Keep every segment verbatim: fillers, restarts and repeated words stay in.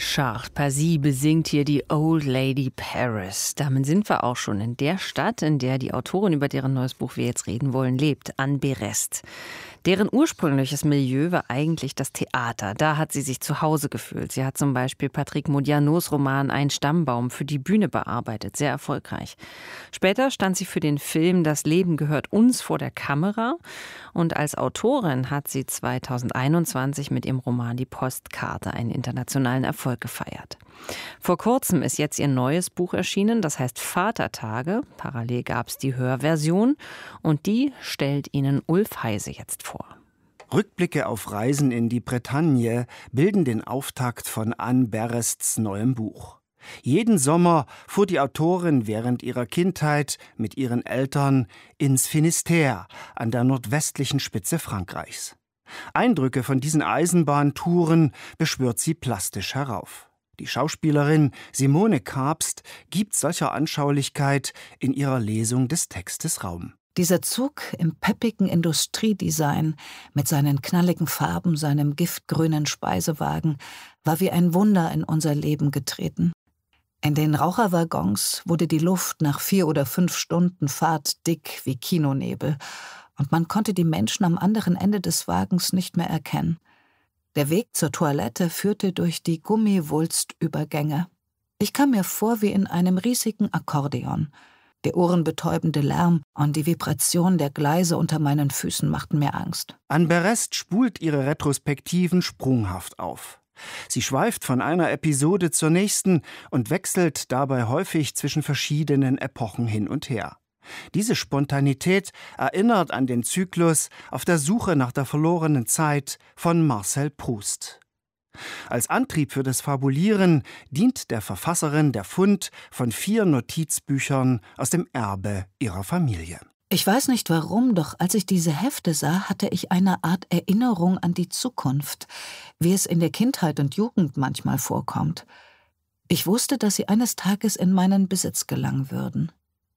Charles Pazy besingt hier die Old Lady Paris. Damit sind wir auch schon in der Stadt, in der die Autorin, über deren neues Buch wir jetzt reden wollen, lebt, Anne Berest. Deren ursprüngliches Milieu war eigentlich das Theater. Da hat sie sich zu Hause gefühlt. Sie hat zum Beispiel Patrick Modianos Roman Ein Stammbaum für die Bühne bearbeitet, sehr erfolgreich. Später stand sie für den Film Das Leben gehört uns vor der Kamera. Und als Autorin hat sie zweitausendeinundzwanzig mit ihrem Roman Die Postkarte einen internationalen Erfolg gefeiert. Vor kurzem ist jetzt ihr neues Buch erschienen, das heißt Vatertage. Parallel gab es die Hörversion und die stellt Ihnen Ulf Heise jetzt vor. Rückblicke auf Reisen in die Bretagne bilden den Auftakt von Anne Berests neuem Buch. Jeden Sommer fuhr die Autorin während ihrer Kindheit mit ihren Eltern ins Finistère an der nordwestlichen Spitze Frankreichs. Eindrücke von diesen Eisenbahntouren beschwört sie plastisch herauf. Die Schauspielerin Simone Kabst gibt solcher Anschaulichkeit in ihrer Lesung des Textes Raum. Dieser Zug im peppigen Industriedesign mit seinen knalligen Farben, seinem giftgrünen Speisewagen, war wie ein Wunder in unser Leben getreten. In den Raucherwaggons wurde die Luft nach vier oder fünf Stunden Fahrt dick wie Kinonebel und man konnte die Menschen am anderen Ende des Wagens nicht mehr erkennen. Der Weg zur Toilette führte durch die Gummiwulstübergänge. Ich kam mir vor wie in einem riesigen Akkordeon. Der ohrenbetäubende Lärm und die Vibration der Gleise unter meinen Füßen machten mir Angst. Anne Berest spult ihre Retrospektiven sprunghaft auf. Sie schweift von einer Episode zur nächsten und wechselt dabei häufig zwischen verschiedenen Epochen hin und her. Diese Spontanität erinnert an den Zyklus Auf der Suche nach der verlorenen Zeit von Marcel Proust. Als Antrieb für das Fabulieren dient der Verfasserin der Fund von vier Notizbüchern aus dem Erbe ihrer Familie. Ich weiß nicht warum, doch als ich diese Hefte sah, hatte ich eine Art Erinnerung an die Zukunft, wie es in der Kindheit und Jugend manchmal vorkommt. Ich wusste, dass sie eines Tages in meinen Besitz gelangen würden.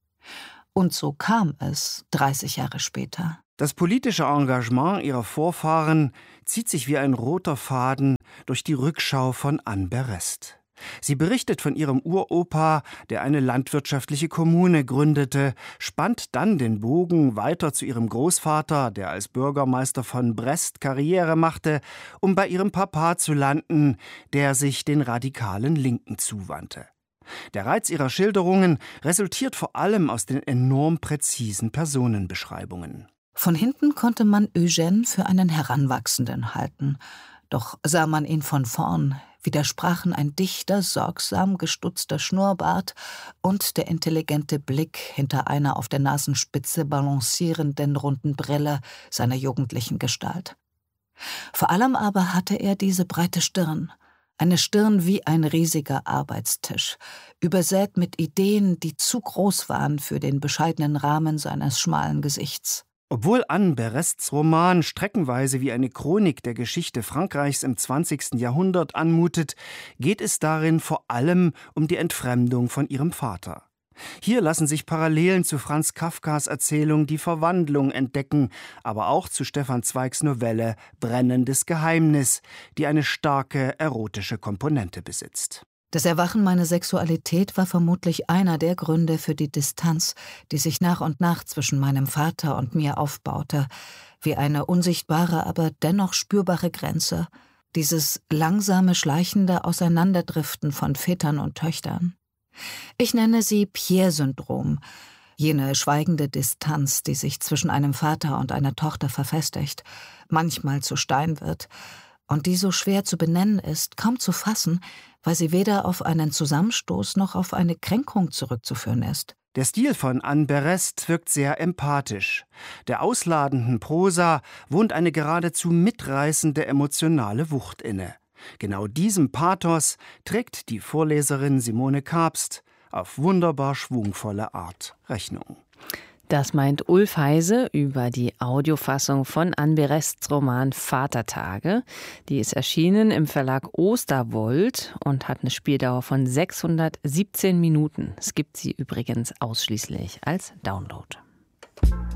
Und so kam es, dreißig Jahre später. Das politische Engagement ihrer Vorfahren zieht sich wie ein roter Faden durch die Rückschau von Anne Berest. Sie berichtet von ihrem Uropa, der eine landwirtschaftliche Kommune gründete, spannt dann den Bogen weiter zu ihrem Großvater, der als Bürgermeister von Brest Karriere machte, um bei ihrem Papa zu landen, der sich den radikalen Linken zuwandte. Der Reiz ihrer Schilderungen resultiert vor allem aus den enorm präzisen Personenbeschreibungen. Von hinten konnte man Eugène für einen Heranwachsenden halten. Doch sah man ihn von vorn, widersprachen ein dichter, sorgsam gestutzter Schnurrbart und der intelligente Blick hinter einer auf der Nasenspitze balancierenden runden Brille seiner jugendlichen Gestalt. Vor allem aber hatte er diese breite Stirn, eine Stirn wie ein riesiger Arbeitstisch, übersät mit Ideen, die zu groß waren für den bescheidenen Rahmen seines schmalen Gesichts. Obwohl Anne Berests Roman streckenweise wie eine Chronik der Geschichte Frankreichs im zwanzigsten Jahrhundert anmutet, geht es darin vor allem um die Entfremdung von ihrem Vater. Hier lassen sich Parallelen zu Franz Kafkas Erzählung Die Verwandlung entdecken, aber auch zu Stefan Zweigs Novelle Brennendes Geheimnis, die eine starke erotische Komponente besitzt. Das Erwachen meiner Sexualität war vermutlich einer der Gründe für die Distanz, die sich nach und nach zwischen meinem Vater und mir aufbaute, wie eine unsichtbare, aber dennoch spürbare Grenze, dieses langsame, schleichende Auseinanderdriften von Vätern und Töchtern. Ich nenne sie Pierre-Syndrom, jene schweigende Distanz, die sich zwischen einem Vater und einer Tochter verfestigt, manchmal zu Stein wird und die so schwer zu benennen ist, kaum zu fassen, weil sie weder auf einen Zusammenstoß noch auf eine Kränkung zurückzuführen ist. Der Stil von Anne Berest wirkt sehr empathisch. Der ausladenden Prosa wohnt eine geradezu mitreißende emotionale Wucht inne. Genau diesem Pathos trägt die Vorleserin Simone Kabst auf wunderbar schwungvolle Art Rechnung. Das meint Ulf Heise über die Audiofassung von Anne Berests Roman Vatertage. Die ist erschienen im Verlag Osterwold und hat eine Spieldauer von sechshundertsiebzehn Minuten. Es gibt sie übrigens ausschließlich als Download.